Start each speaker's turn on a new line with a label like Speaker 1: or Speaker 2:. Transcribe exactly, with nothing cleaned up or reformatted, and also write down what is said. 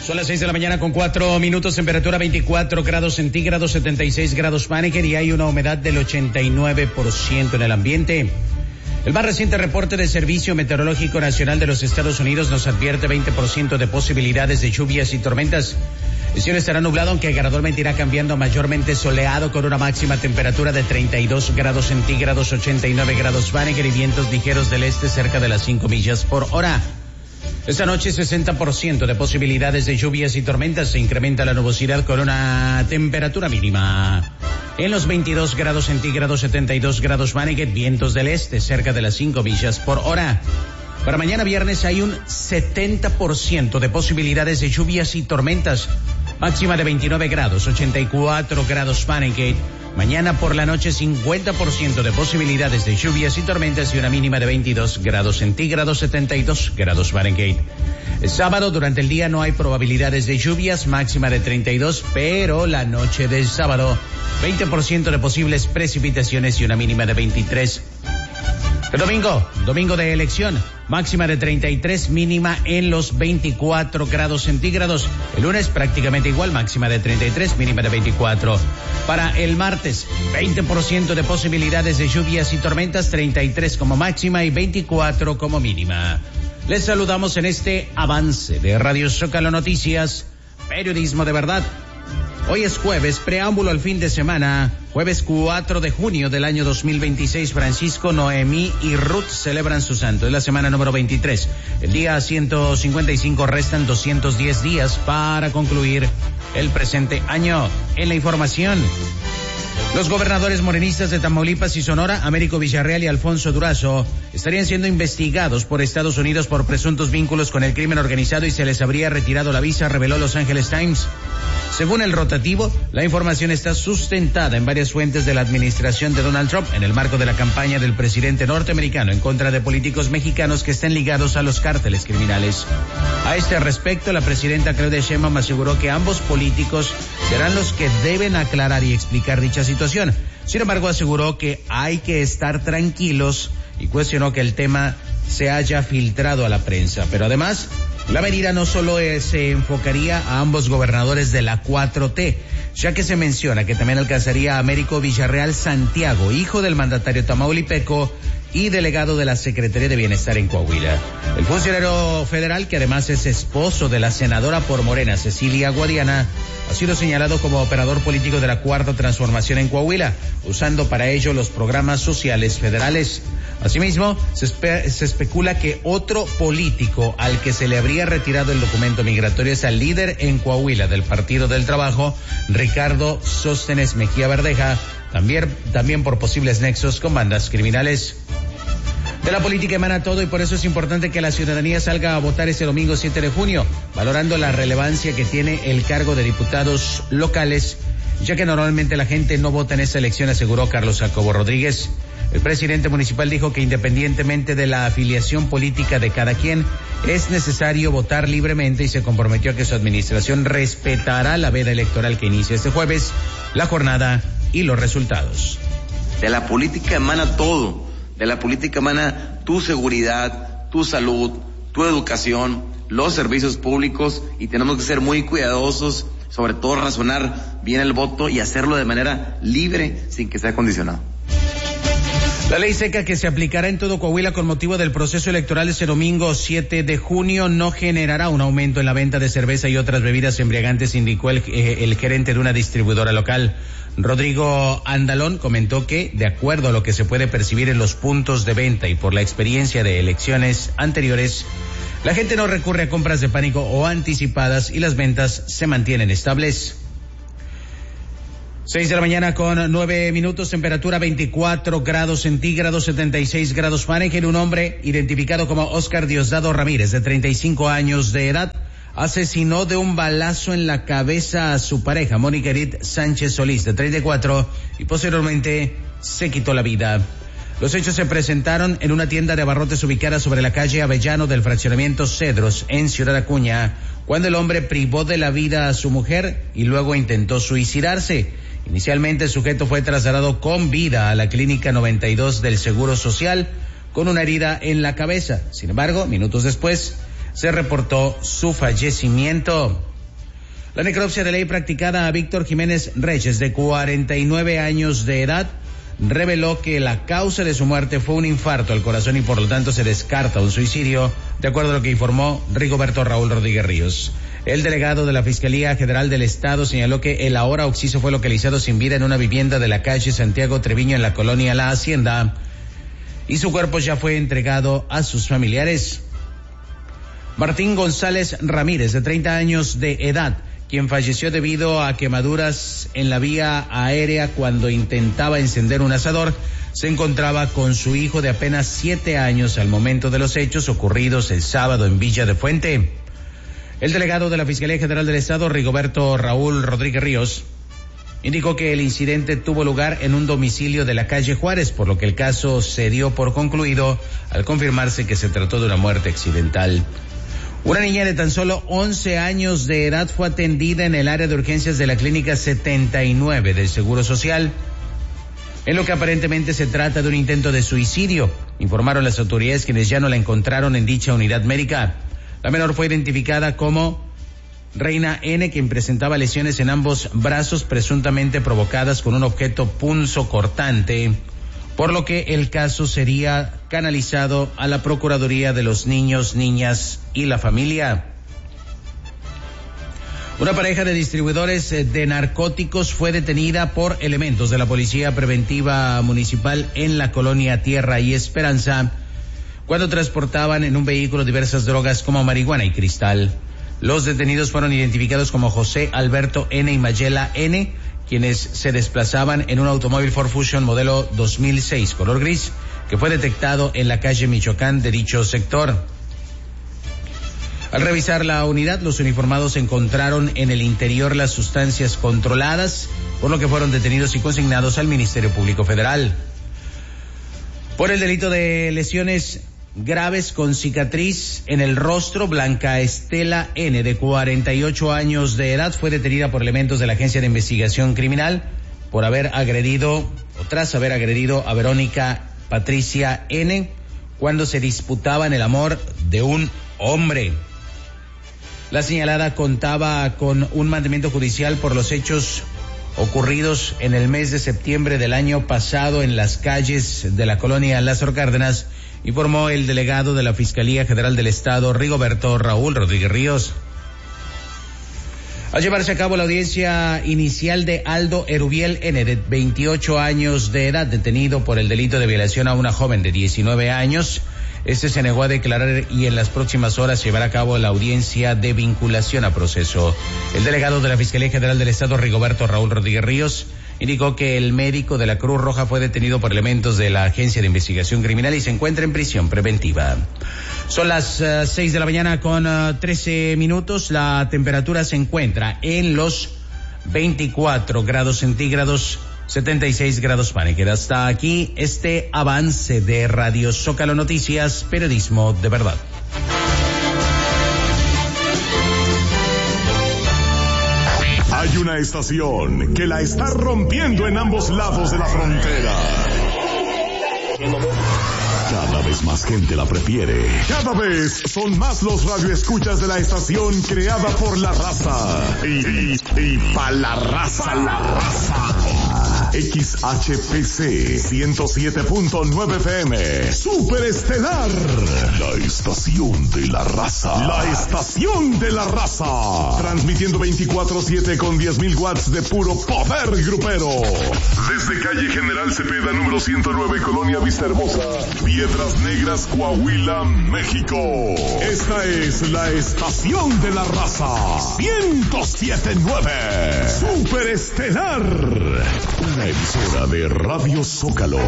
Speaker 1: Son las seis de la mañana con cuatro minutos, temperatura veinticuatro grados centígrados, setenta y seis grados Fahrenheit y hay una humedad del ochenta y nueve por ciento en el ambiente. El más reciente reporte del Servicio Meteorológico Nacional de los Estados Unidos nos advierte veinte por ciento de posibilidades de lluvias y tormentas. El cielo estará nublado, aunque gradualmente irá cambiando a mayormente soleado, con una máxima temperatura de treinta y dos grados centígrados, ochenta y nueve grados Fahrenheit y vientos ligeros del este cerca de las cinco millas por hora. Esta noche sesenta por ciento de posibilidades de lluvias y tormentas. Se incrementa la nubosidad con una temperatura mínima en los veintidós grados centígrados, setenta y dos grados Fahrenheit, vientos del este cerca de las cinco millas por hora. Para mañana viernes hay un setenta por ciento de posibilidades de lluvias y tormentas. Máxima de veintinueve grados, ochenta y cuatro grados Fahrenheit. Mañana por la noche cincuenta por ciento de posibilidades de lluvias y tormentas y una mínima de veintidós grados centígrados, setenta y dos grados Fahrenheit. El sábado durante el día no hay probabilidades de lluvias, máxima de treinta y dos, pero la noche del sábado veinte por ciento de posibles precipitaciones y una mínima de veintitrés. El domingo, domingo de elección, máxima de treinta y tres, mínima en los veinticuatro grados centígrados. El lunes prácticamente igual, máxima de treinta y tres, mínima de veinticuatro. Para el martes, veinte por ciento de posibilidades de lluvias y tormentas, treinta y tres como máxima y veinticuatro como mínima. Les saludamos en este avance de Radio Zócalo Noticias, periodismo de verdad. Hoy es jueves, preámbulo al fin de semana, jueves cuatro de junio del año dos mil veintiséis. Francisco, Noemí y Ruth celebran su santo. Es la semana número veintitrés. El día ciento cincuenta y cinco, restan doscientos diez días para concluir el presente año. En la información, los gobernadores morenistas de Tamaulipas y Sonora, Américo Villarreal y Alfonso Durazo, estarían siendo investigados por Estados Unidos por presuntos vínculos con el crimen organizado y se les habría retirado la visa, reveló Los Angeles Times. Según el rotativo, la información está sustentada en varias fuentes de la administración de Donald Trump en el marco de la campaña del presidente norteamericano en contra de políticos mexicanos que estén ligados a los cárteles criminales. A este respecto, la presidenta Claudia Sheinbaum aseguró que ambos políticos serán los que deben aclarar y explicar dicha situación. Sin embargo, aseguró que hay que estar tranquilos y cuestionó que el tema se haya filtrado a la prensa. Pero además, la medida no solo eh, se enfocaría a ambos gobernadores de la cuatro T, ya que se menciona que también alcanzaría a Américo Villarreal Santiago, hijo del mandatario tamaulipeco y delegado de la Secretaría de Bienestar en Coahuila. El funcionario federal, que además es esposo de la senadora por Morena, Cecilia Guadiana, ha sido señalado como operador político de la Cuarta Transformación en Coahuila, usando para ello los programas sociales federales. Asimismo, se, espe- se especula que otro político al que se le habría retirado el documento migratorio es al líder en Coahuila del Partido del Trabajo, Ricardo Sóstenes Mejía Verdeja, también, también por posibles nexos con bandas criminales. De la política emana todo y por eso es importante que la ciudadanía salga a votar este domingo siete de junio, valorando la relevancia que tiene el cargo de diputados locales, ya que normalmente la gente no vota en esta elección, aseguró Carlos Jacobo Rodríguez. El presidente municipal dijo que independientemente de la afiliación política de cada quien, es necesario votar libremente y se comprometió a que su administración respetará la veda electoral que inicia este jueves, la jornada y los resultados.
Speaker 2: De la política emana todo, de la política emana tu seguridad, tu salud, tu educación, los servicios públicos y tenemos que ser muy cuidadosos, sobre todo razonar bien el voto y hacerlo de manera libre sin que sea condicionado.
Speaker 1: La ley seca que se aplicará en todo Coahuila con motivo del proceso electoral este domingo siete de junio no generará un aumento en la venta de cerveza y otras bebidas embriagantes, indicó el, eh, el gerente de una distribuidora local. Rodrigo Andalón comentó que, de acuerdo a lo que se puede percibir en los puntos de venta y por la experiencia de elecciones anteriores, la gente no recurre a compras de pánico o anticipadas y las ventas se mantienen estables. Seis de la mañana con nueve minutos, temperatura veinticuatro grados centígrados, setenta y seis grados Fahrenheit. Un hombre identificado como Oscar Diosdado Ramírez, de treinta y cinco años de edad, asesinó de un balazo en la cabeza a su pareja, Mónica Edith Sánchez Solís, de treinta y cuatro, y posteriormente se quitó la vida. Los hechos se presentaron en una tienda de abarrotes ubicada sobre la calle Avellano del fraccionamiento Cedros, en Ciudad Acuña, cuando el hombre privó de la vida a su mujer y luego intentó suicidarse. Inicialmente el sujeto fue trasladado con vida a la clínica noventa y dos del Seguro Social con una herida en la cabeza. Sin embargo, minutos después se reportó su fallecimiento. La necropsia de ley practicada a Víctor Jiménez Reyes, de cuarenta y nueve años de edad, reveló que la causa de su muerte fue un infarto al corazón y por lo tanto se descarta un suicidio, de acuerdo a lo que informó Rigoberto Raúl Rodríguez Ríos. El delegado de la Fiscalía General del Estado señaló que el ahora occiso fue localizado sin vida en una vivienda de la calle Santiago Treviño en la colonia La Hacienda y su cuerpo ya fue entregado a sus familiares. Martín González Ramírez, de treinta años de edad, quien falleció debido a quemaduras en la vía aérea cuando intentaba encender un asador, se encontraba con su hijo de apenas siete años al momento de los hechos ocurridos el sábado en Villa de Fuente. El delegado de la Fiscalía General del Estado, Rigoberto Raúl Rodríguez Ríos, indicó que el incidente tuvo lugar en un domicilio de la calle Juárez, por lo que el caso se dio por concluido al confirmarse que se trató de una muerte accidental. Una niña de tan solo once años de edad fue atendida en el área de urgencias de la Clínica setenta y nueve del Seguro Social, en lo que aparentemente se trata de un intento de suicidio, informaron las autoridades, quienes ya no la encontraron en dicha unidad médica. La menor fue identificada como Reina N, quien presentaba lesiones en ambos brazos presuntamente provocadas con un objeto punzocortante, por lo que el caso sería canalizado a la Procuraduría de los Niños, Niñas y la Familia. Una pareja de distribuidores de narcóticos fue detenida por elementos de la Policía Preventiva Municipal en la colonia Tierra y Esperanza, cuando transportaban en un vehículo diversas drogas como marihuana y cristal. Los detenidos fueron identificados como José Alberto N. y Mayela N., quienes se desplazaban en un automóvil Ford Fusion modelo dos mil seis color gris, que fue detectado en la calle Michoacán de dicho sector. Al revisar la unidad, los uniformados encontraron en el interior las sustancias controladas, por lo que fueron detenidos y consignados al Ministerio Público Federal. Por el delito de lesiones graves con cicatriz en el rostro, Blanca Estela N., de cuarenta y ocho años de edad, fue detenida por elementos de la Agencia de Investigación Criminal por haber agredido, o tras haber agredido a Verónica Patricia N. cuando se disputaban el amor de un hombre. La señalada contaba con un mandamiento judicial por los hechos ocurridos en el mes de septiembre del año pasado en las calles de la colonia Lázaro Cárdenas, informó el delegado de la Fiscalía General del Estado, Rigoberto Raúl Rodríguez Ríos. Al llevarse a cabo la audiencia inicial de Aldo Erubiel N., de veintiocho años de edad, detenido por el delito de violación a una joven de diecinueve años, este se negó a declarar y en las próximas horas llevará a cabo la audiencia de vinculación a proceso. El delegado de la Fiscalía General del Estado, Rigoberto Raúl Rodríguez Ríos, indicó que el médico de la Cruz Roja fue detenido por elementos de la Agencia de Investigación Criminal y se encuentra en prisión preventiva. Son las uh, seis de la mañana con uh, trece minutos. La temperatura se encuentra en los veinticuatro grados centígrados, setenta y seis grados Fahrenheit. Hasta aquí este avance de Radio Zócalo Noticias, periodismo de verdad.
Speaker 3: Hay una estación que la está rompiendo en ambos lados de la frontera. Cada vez más gente la prefiere. Cada vez son más los radioescuchas de la estación creada por la raza. Y, y, y pa' la raza. Pa la raza. X H P C ciento siete punto nueve F M. Super Estelar. La estación de la raza. La estación de la raza. Transmitiendo veinticuatro siete con diez mil watts de puro poder grupero. Desde calle General Cepeda, número ciento nueve, Colonia Vista Hermosa, Piedras Negras, Coahuila, México. Esta es la estación de la raza. ciento siete punto nueve. Super Estelar. Una emisora de Radio Zócalo.